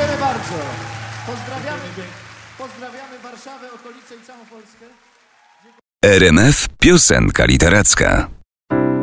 Dziękujemy bardzo. Pozdrawiamy Warszawę, okolice i całą Polskę. RMF Piosenka Literacka.